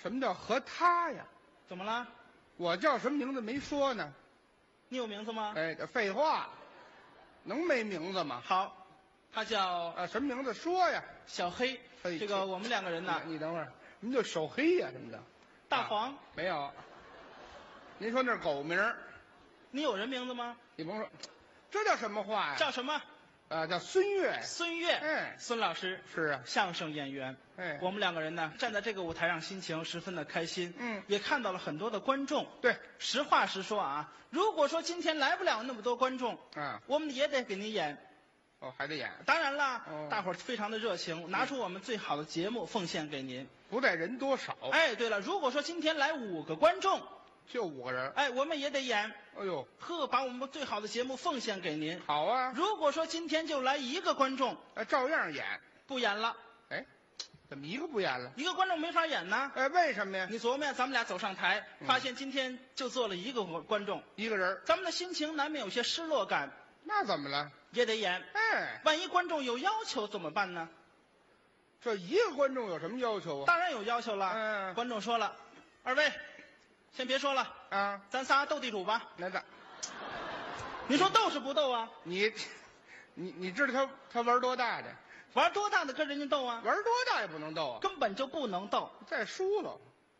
什么叫和他呀？ 怎么了？ 我叫什么名字没说呢？ 你有名字吗？ 哎，这废话，能没名字吗？ 好，他叫什么名字说呀？ 小黑。 嘿这个我们两个人呢， 你等会儿，什么叫手黑呀？什么的？ 大黄。 没有。您说那是狗名儿？ 你有人名字吗？ 你甭说，这叫什么话呀？ 叫什么？ 叫孙越。 孙越。 哎， 孙老师是啊， 相声演员。 哎， 我们两个人呢，站在这个舞台上，心情十分的开心。 也看到了很多的观众。 对， 实话实说啊，如果说今天来不了那么多观众啊， 我们也得给您演。 哦，还得演。 当然了，大伙儿非常的热情，拿出我们最好的节目奉献给您。 不在人多少。 哎，对了，如果说今天来5个观众， 就5个人， 哎，我们也得演。 哎呦， 呵，把我们最好的节目奉献给您。 好啊。 如果说今天就来1个观众， 照样演， 不演了。 哎，怎么1个不演了 ？1个观众没法演呢。 哎，为什么呀？ 你琢磨呀，咱们俩走上台，发现今天就坐了1个观众 ，1个人， 咱们的心情难免有些失落感。 那怎么了？ 也得演。 哎， 万一观众有要求怎么办呢？ 这1个观众有什么要求啊？ 当然有要求了。观众说了，2位，先别说了啊， 咱仨斗地主吧。 那的， 你说斗是不斗啊？ 你知道他玩多大的？ 玩多大的跟人家斗啊？ 玩多大也不能斗啊， 根本就不能斗。 再输了。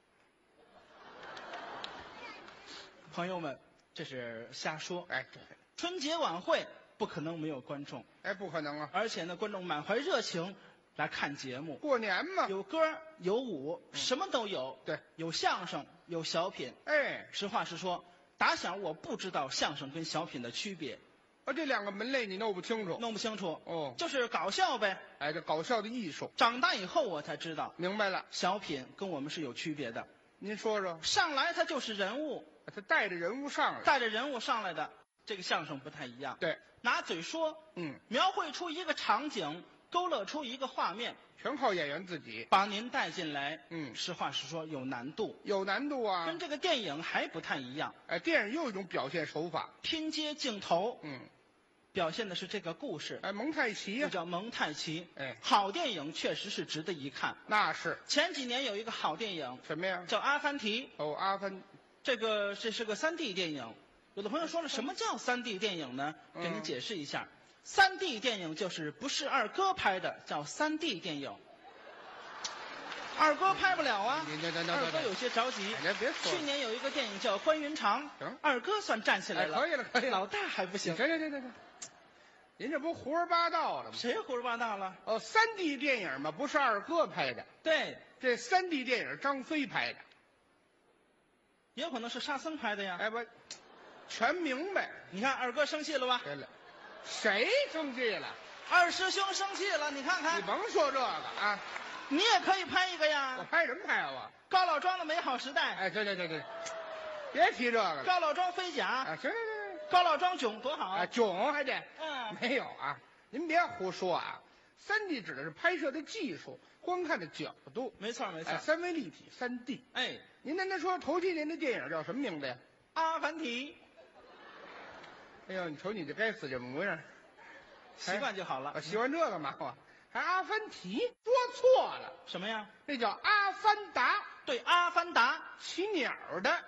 朋友们，这是瞎说。 哎，对， 春节晚会不可能没有观众。 哎，不可能啊！ 而且呢，观众满怀热情来看节目。 过年嘛， 有歌有舞，什么都有。 对， 有相声，有小品。 哎， 实话实说，打小我不知道相声跟小品的区别。 这2个门类你弄不清楚？ 弄不清楚。 哦， 就是搞笑呗。 哎，这搞笑的艺术。 长大以后我才知道， 明白了， 小品跟我们是有区别的。 您说说。 上来他就是人物， 他带着人物上来， 带着人物上来的，这个相声不太一样。 对， 拿嘴说，描绘出一个场景，勾勒出一个画面， 全靠演员自己把您带进来。实话实说，有难度， 有难度啊， 跟这个电影还不太一样。 哎，电影又一种表现手法， 拼接镜头，表现的是这个故事。 哎，蒙太奇呀， 这叫蒙太奇。 哎， 好电影确实是值得一看。 那是。 前几年有一个好电影， 什么呀？ 叫《阿凡提》。 哦，阿凡， 这是个3D 电影。有的朋友说了，什么叫3D 电影呢？给您解释一下，3D 电影就是不是二哥拍的，叫3D 电影。二哥拍不了啊，二哥有些着急。 别说。 去年有一个电影叫《关云长》，二哥算站起来了。 可以了，可以了。 老大还不行。 行，您这不胡说八道了吗？ 谁胡说八道了 ？3D 电影嘛，不是二哥拍的。 对， 这3D 电影张飞拍的， 也有可能是沙僧拍的呀。 哎不，全明白。 你看二哥生气了吧？ 对了，谁生气了？ 二师兄生气了，你看看。 你甭说这个啊， 你也可以拍一个呀。 我拍什么拍啊？我高老庄的美好时代。 哎，对，别提这个了。 高老庄飞甲。 啊，行。 高老庄囧多好啊！ 囧还得。没有啊，您别胡说啊。3D 指的是拍摄的技术，观看的角度。 没错。 三维立体3D。 哎， 您那说头些年的电影叫什么名字呀？ 阿凡提。 哎呦，你瞅你这该死这模样， 习惯就好了。 习惯这个嘛，还阿凡提，说错了。 什么呀？ 那叫阿凡达。 对，阿凡达， 骑鸟的。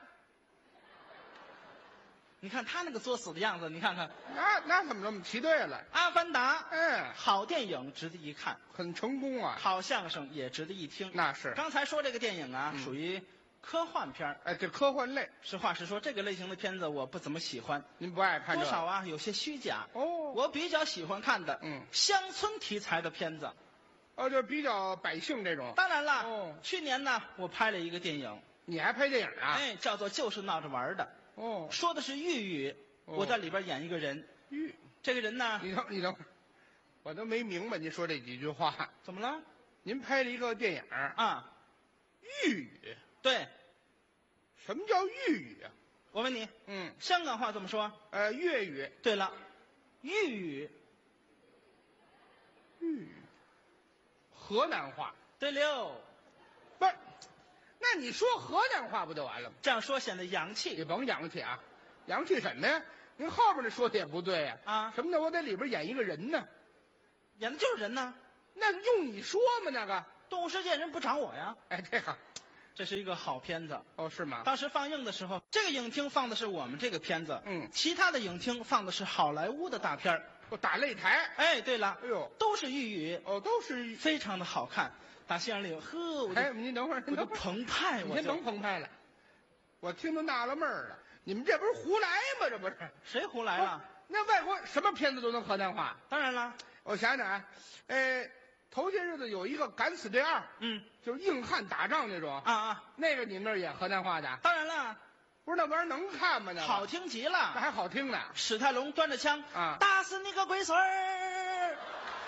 你看他那个作死的样子，你看看。 那怎么这么骑对了？ 阿凡达，好电影值得一看， 很成功啊。 好相声也值得一听。 那是。 刚才说这个电影啊，属于科幻片。 哎，这科幻类。 实话实说，这个类型的片子我不怎么喜欢。 您不爱看？ 多少啊，有些虚假。我比较喜欢看的，乡村题材的片子。 就比较百姓这种。 当然了，去年呢，我拍了一个电影。 你还拍电影啊？ 哎，叫做就是闹着玩的。说的是豫语，我在里边演一个人。这个人呢？ 你等会儿，我都没明白您说这几句话。 怎么了？ 您拍了一个电影啊？ 豫语。 对。 什么叫豫语啊？ 我问你，香港话怎么说？ 粤语。 对了，豫语。 豫语。河南话。 对了。 不是。那你说河南话不就完了吗？ 这样说显得洋气。 你甭洋气啊，洋气什么呀？您后边那说的也不对呀。什么叫我在里边演一个人呢？ 演的就是人呢。 那用你说吗？那个动物世界人不找我呀。 哎，这个， 这是一个好片子。 哦，是吗？ 当时放映的时候，这个影厅放的是我们这个片子， 嗯， 其他的影厅放的是好莱坞的大片儿。 我打擂台。 哎，对了， 哎呦， 都是豫语， 哦，都是。 非常的好看。打戏院里，呵，我就哎，您等会儿， 我就澎湃， 你先我就甭澎湃了，我听都纳了闷儿了，你们这不是胡来吗？这不是？ 谁胡来了？ 那外国什么片子都能河南话？ 当然了， 我想想啊，头些日子有一个《敢死队2》，就是硬汉打仗那种啊， 那个你们那儿演河南话的？ 当然了， 不是那玩意儿能看吗？那好听极那了。 还好听呢。 史泰龙端着枪啊， 打死你个龟孙儿！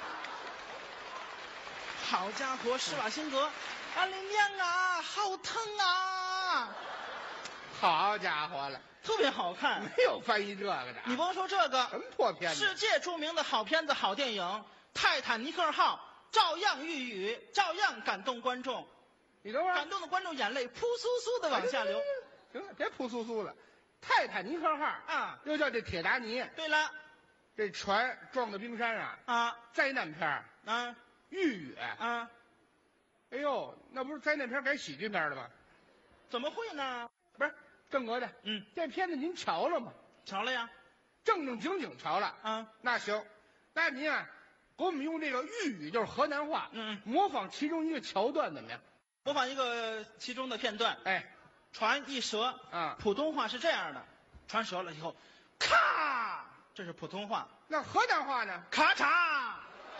好家伙，施瓦辛格，俺的娘啊，好疼啊！ 好家伙了， 特别好看。 没有翻译这个的。 你甭说这个， 什么破片子？ 世界著名的好片子、好电影《泰坦尼克号》照样豫语，照样感动观众， 你等会儿， 感动的观众眼泪扑簌簌的往下流。 行了，别扑簌簌了。泰坦尼克号啊， 又叫这铁达尼。 对了， 这船撞到冰山上啊， 灾难片儿啊， 豫语啊， 哎呦，那不是灾难片改喜剧片了吗？ 怎么会呢？ 不是，正格的。这片子您瞧了吗？ 瞧了呀， 正正经经瞧了。 啊， 那行，那您啊，给我们用这个豫语，就是河南话，模仿其中一个桥段怎么样？ 模仿一个其中的片段。 哎， 船一折啊， 普通话是这样的，船折了以后，咔，这是普通话。 那河南话呢？ 咔嚓。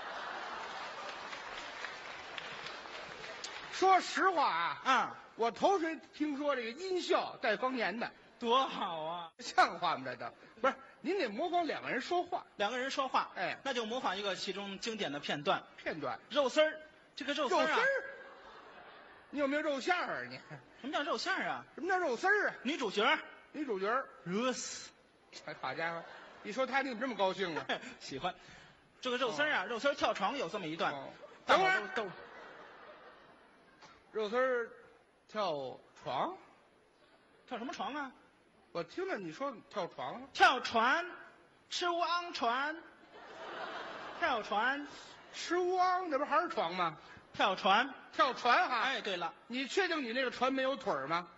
说实话啊， 我头回听说这个音效带方言的， 多好啊！ 像话吗？这都不是，您得模仿两个人说话。 两个人说话， 哎， 那就模仿一个其中经典的片段。 片段， 肉丝儿，这个肉丝儿啊， 你有没有肉馅儿啊？你什么叫肉馅儿啊？ 什么叫肉丝儿啊？ 女主角热死。 哎，好家伙，一说他你怎么这么高兴啊？ 喜欢。这个肉丝儿啊，肉丝儿跳床有这么一段。 等会儿，肉丝儿跳床， 跳什么床啊？ 我听了你说跳床， 跳船，吃乌昂船，跳船， 吃乌昂，那不还是床吗？ 跳船， 跳船哈。 哎，对了， 你确定你那个船没有腿儿吗？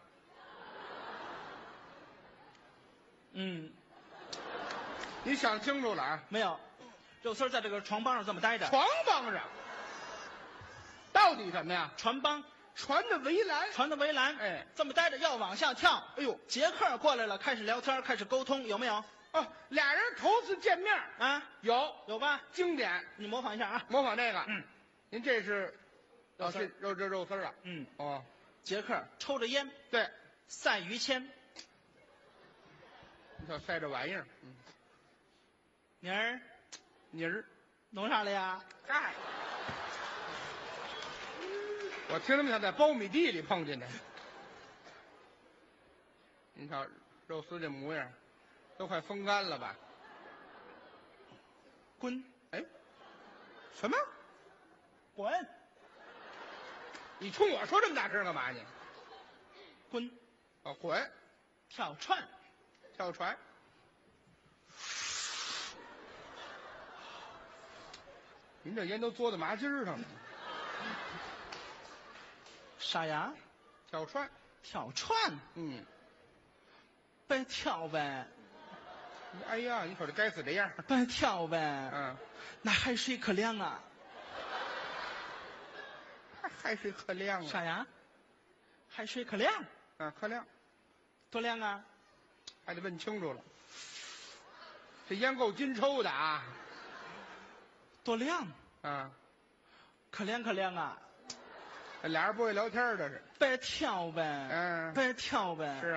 你想清楚了啊？ 没有，肉丝儿在这个床帮上这么待着。 床帮上，到底什么呀？ 船帮。 船的围栏， 船的围栏， 哎， 这么待着要往下跳。 哎呦， 杰克过来了，开始聊天，开始沟通，有没有？ 哦，俩人头次见面啊， 有吧？ 经典， 你模仿一下啊， 模仿这个。您这是肉丝肉丝啊？哦， 杰克抽着烟， 对， 赛于谦。 你瞧赛这玩意儿， 妮儿，弄啥了呀？ 哎。我听他们想在苞米地里碰见的。你瞧肉丝这模样，都快风干了吧？ 滚！ 哎，什么？ 滚！ 你冲我说这么大声干嘛你？ 滚！ 哦，滚！ 跳船， 跳船。您这烟都嘬到麻筋儿上了。 啥呀？ 跳船， 跳船，别跳呗。 哎呀，你瞅这该死这样。 别跳呗。那海水可凉啊。 海水可凉啊。 啥呀？海水可凉。 可凉。 多凉啊？ 还得问清楚了。这烟够金抽的啊。 多凉。可凉啊。 俩人不会聊天的是。 别跳呗。别跳呗。 是啊。